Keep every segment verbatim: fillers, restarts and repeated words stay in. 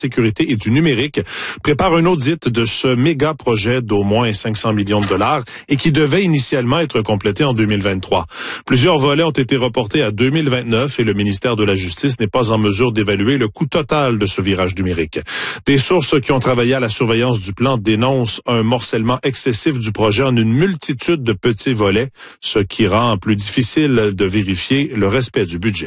sécurité et du numérique prépare un audit de ce méga projet d'au moins cinq cents millions de dollars et qui devait initialement être complété en deux mille vingt-trois. Plusieurs volets ont été reportés à deux mille vingt-neuf et le ministère de la Justice n'est pas en mesure d'évaluer le coût total de ce virage numérique. Des sources qui ont travaillé à la surveillance du plan dénoncent un morcellement excessif du projet en une multitude de petits volets, ce qui rend plus difficile de vérifier le respect du budget.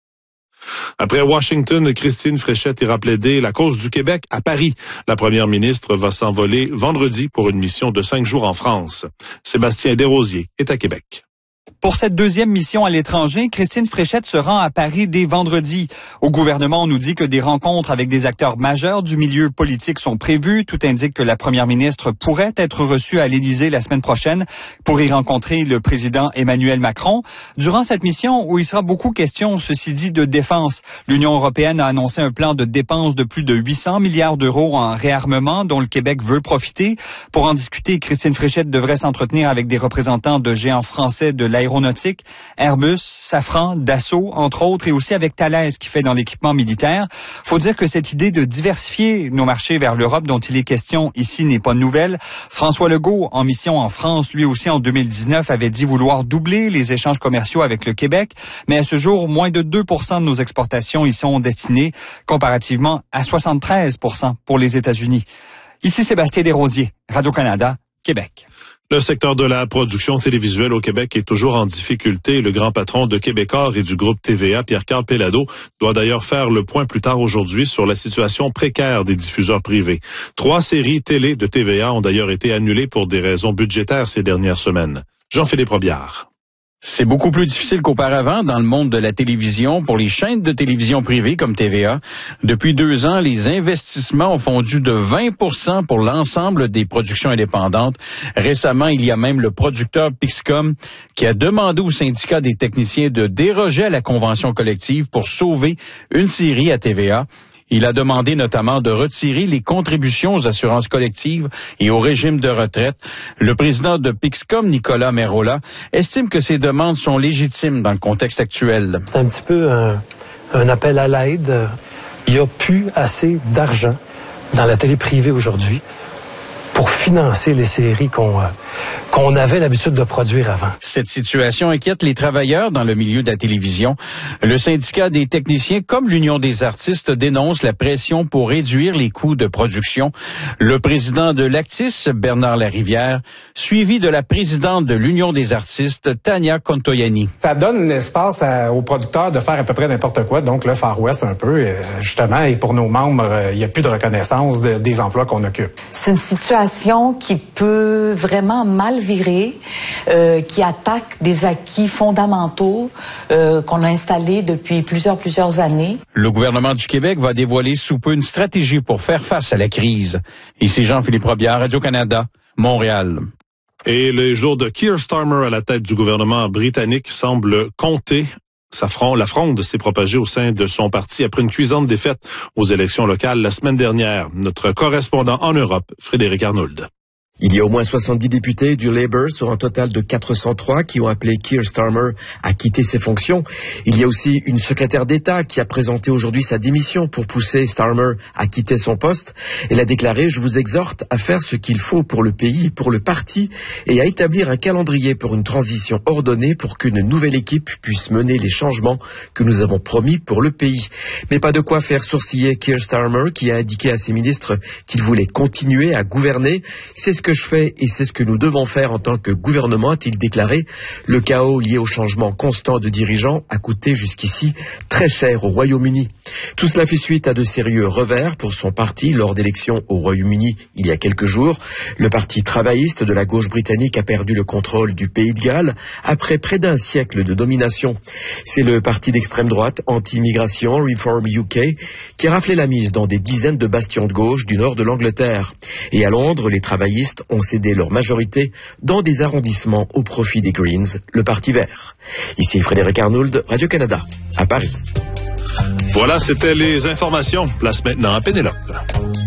Après Washington, Christine Fréchette ira plaider la cause du Québec à Paris. La première ministre va s'envoler vendredi pour une mission de cinq jours en France. Sébastien Desrosiers est à Québec. Pour cette deuxième mission à l'étranger, Christine Fréchette se rend à Paris dès vendredi. Au gouvernement, on nous dit que des rencontres avec des acteurs majeurs du milieu politique sont prévues. Tout indique que la première ministre pourrait être reçue à l'Élysée la semaine prochaine pour y rencontrer le président Emmanuel Macron. Durant cette mission, où il sera beaucoup question, ceci dit, de défense, l'Union européenne a annoncé un plan de dépenses de plus de huit cents milliards d'euros en réarmement dont le Québec veut profiter. Pour en discuter, Christine Fréchette devrait s'entretenir avec des représentants de géants français de l'aéronautique, Airbus, Safran, Dassault, entre autres, et aussi avec Thales qui fait dans l'équipement militaire. Faut dire que cette idée de diversifier nos marchés vers l'Europe dont il est question ici n'est pas nouvelle. François Legault, en mission en France, lui aussi en deux mille dix-neuf, avait dit vouloir doubler les échanges commerciaux avec le Québec, mais à ce jour, moins de deux pour cent de nos exportations y sont destinées, comparativement à soixante-treize pour cent pour les États-Unis. Ici Sébastien Desrosiers, Radio-Canada, Québec. Le secteur de la production télévisuelle au Québec est toujours en difficulté. Le grand patron de Québecor et du groupe T V A, Pierre-Carl Péladeau, doit d'ailleurs faire le point plus tard aujourd'hui sur la situation précaire des diffuseurs privés. Trois séries télé de T V A ont d'ailleurs été annulées pour des raisons budgétaires ces dernières semaines. Jean-Philippe Robillard. C'est beaucoup plus difficile qu'auparavant dans le monde de la télévision pour les chaînes de télévision privées comme T V A. Depuis deux ans, les investissements ont fondu de vingt pour cent pour l'ensemble des productions indépendantes. Récemment, il y a même le producteur Pixcom qui a demandé au syndicat des techniciens de déroger à la convention collective pour sauver une série à T V A. Il a demandé notamment de retirer les contributions aux assurances collectives et au régime de retraite. Le président de Pixcom, Nicolas Merola, estime que ces demandes sont légitimes dans le contexte actuel. C'est un petit peu un, un appel à l'aide. Il n'y a plus assez d'argent dans la télé privée aujourd'hui pour financer les séries qu'on euh, qu'on avait l'habitude de produire avant. Cette situation inquiète les travailleurs dans le milieu de la télévision. Le syndicat des techniciens comme l'Union des artistes dénonce la pression pour réduire les coûts de production. Le président de l'Actis, Bernard Larivière, suivi de la présidente de l'Union des artistes, Tania Contoyani. Ça donne l'espace à, aux producteurs de faire à peu près n'importe quoi, donc le Far West un peu, justement, et pour nos membres, il n'y a plus de reconnaissance de, des emplois qu'on occupe. C'est une situation qui peut vraiment mal virer, euh, qui attaque des acquis fondamentaux euh, qu'on a installés depuis plusieurs, plusieurs années. Le gouvernement du Québec va dévoiler sous peu une stratégie pour faire face à la crise. Ici Jean-Philippe Robillard, Radio-Canada, Montréal. Et les jours de Keir Starmer à la tête du gouvernement britannique semblent compter. Sa fronde, la fronde s'est propagée au sein de son parti après une cuisante défaite aux élections locales la semaine dernière. Notre correspondant en Europe, Frédéric Arnould. Il y a au moins soixante-dix députés du Labour sur un total de quatre cent trois qui ont appelé Keir Starmer à quitter ses fonctions. Il y a aussi une secrétaire d'État qui a présenté aujourd'hui sa démission pour pousser Starmer à quitter son poste. Elle a déclaré « Je vous exhorte à faire ce qu'il faut pour le pays, pour le parti et à établir un calendrier pour une transition ordonnée pour qu'une nouvelle équipe puisse mener les changements que nous avons promis pour le pays. » Mais pas de quoi faire sourciller Keir Starmer qui a indiqué à ses ministres qu'il voulait continuer à gouverner. C'est ce que je fais et c'est ce que nous devons faire en tant que gouvernement, a-t-il déclaré. Le chaos lié au changement constant de dirigeants a coûté jusqu'ici très cher au Royaume-Uni. Tout cela fait suite à de sérieux revers pour son parti lors d'élections au Royaume-Uni il y a quelques jours. Le parti travailliste de la gauche britannique a perdu le contrôle du Pays de Galles après près d'un siècle de domination. C'est le parti d'extrême droite anti-immigration Reform U K qui a raflé la mise dans des dizaines de bastions de gauche du nord de l'Angleterre. Et à Londres, les travaillistes ont cédé leur majorité dans des arrondissements au profit des Greens, le Parti vert. Ici Frédéric Arnould, Radio-Canada, à Paris. Voilà, c'était les informations. Place maintenant à Pénélope.